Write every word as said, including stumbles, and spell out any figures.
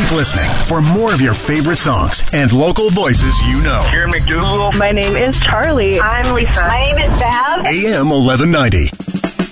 Keep listening for more of your favorite songs and local voices you know. Karen McDougal. My name is Charlie. I'm Lisa. My name is Val. A M eleven ninety.